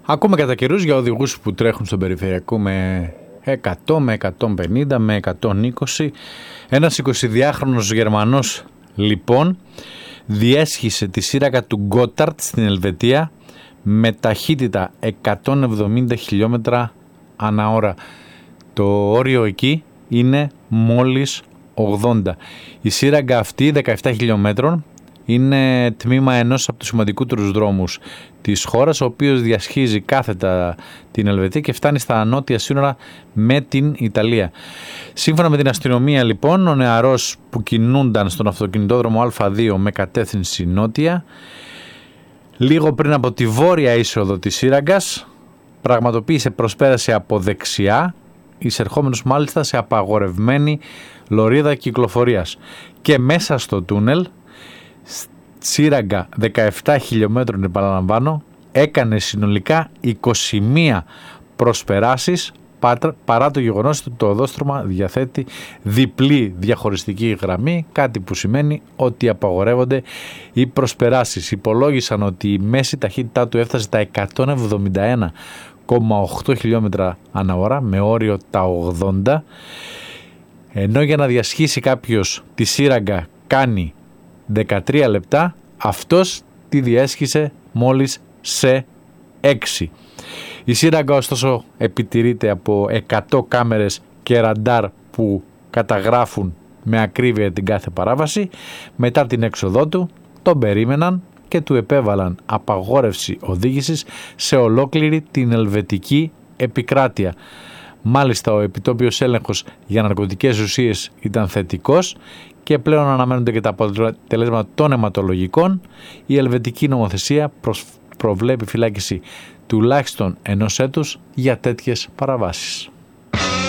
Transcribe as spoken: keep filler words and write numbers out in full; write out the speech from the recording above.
Ακούμε κατά καιρούς για οδηγούς που τρέχουν στον περιφερειακό με εκατό, με εκατόν πενήντα, με εκατόν είκοσι. Ένας εικοσιδυάχρονος Γερμανός λοιπόν διέσχισε τη σύραγγα του Γκόταρτ στην Ελβετία με ταχύτητα εκατόν εβδομήντα χιλιόμετρα ανά ώρα. Το όριο εκεί είναι μόλις ογδόντα. Η σύραγγα αυτή δεκαεπτά χιλιόμετρων είναι τμήμα ενός από τους σημαντικότερους δρόμους της χώρας, ο οποίος διασχίζει κάθετα την Ελβετία και φτάνει στα νότια σύνορα με την Ιταλία. Σύμφωνα με την αστυνομία λοιπόν, ο νεαρός που κινούνταν στον αυτοκινητόδρομο Α δύο με κατεύθυνση νότια, λίγο πριν από τη βόρεια είσοδο της σύραγγας, πραγματοποίησε προσπέραση από δεξιά, εισερχόμενος μάλιστα σε απαγορευμένη λωρίδα κυκλοφορίας. Και μέσα στο τούνελ, σύραγγα δεκαεπτά χιλιόμετρων επαναλαμβάνω, έκανε συνολικά είκοσι μία προσπεράσεις, παρά το γεγονός ότι το οδόστρωμα διαθέτει διπλή διαχωριστική γραμμή, κάτι που σημαίνει ότι απαγορεύονται οι προσπεράσεις. Υπολόγισαν ότι η μέση ταχύτητά του έφτασε τα εκατόν εβδομήντα ένα κόμμα οκτώ χιλιόμετρα ανά ώρα, με όριο τα ογδόντα, ενώ για να διασχίσει κάποιος τη σύραγγα κάνει δεκατρία λεπτά, αυτός τη διέσχισε μόλις σε έξι. Η σύραγγα ωστόσο επιτηρείται από εκατό κάμερες και ραντάρ που καταγράφουν με ακρίβεια την κάθε παράβαση. Μετά την έξοδό του τον περίμεναν και του επέβαλαν απαγόρευση οδήγησης σε ολόκληρη την ελβετική επικράτεια. Μάλιστα ο επιτόπιος έλεγχος για ναρκωτικές ουσίες ήταν θετικός και πλέον αναμένονται και τα αποτελέσματα των αιματολογικών. Η ελβετική νομοθεσία προβλέπει φυλάκιση τουλάχιστον ενός έτους για τέτοιες παραβάσεις.